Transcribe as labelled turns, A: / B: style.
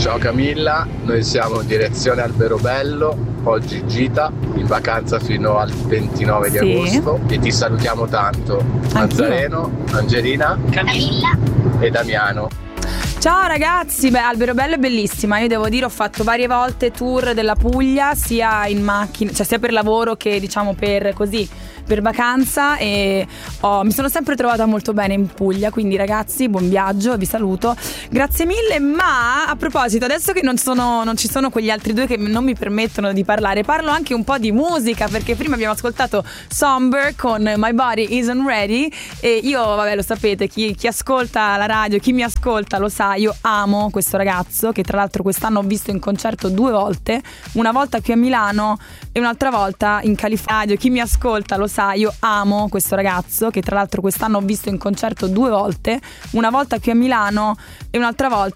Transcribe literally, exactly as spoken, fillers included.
A: Ciao Camilla, noi siamo in direzione Alberobello, oggi gita, in vacanza fino al ventinove di
B: Sì.
A: agosto e ti salutiamo tanto. Nazareno, Angelina,
C: Camilla
A: e Damiano.
B: Ciao ragazzi, beh, Alberobello è bellissima. Io devo dire, ho fatto varie volte tour della Puglia, sia in macchina, cioè sia per lavoro che diciamo per così, per vacanza, e oh, mi sono sempre trovata molto bene in Puglia. Quindi ragazzi, buon viaggio, vi saluto, grazie mille. Ma a proposito, adesso che non sono, non ci sono quegli altri due che non mi permettono di parlare, parlo anche un po' di musica, perché prima abbiamo ascoltato Somber con My Body Isn't Ready. E io, vabbè, lo sapete, chi, chi ascolta la radio, chi mi ascolta lo sa, io amo questo ragazzo, che tra l'altro quest'anno ho visto in concerto due volte, una volta qui a Milano e un'altra volta in California. Chi mi ascolta lo sa, io amo questo ragazzo, che tra l'altro quest'anno ho visto in concerto due volte, una volta qui a Milano e un'altra volta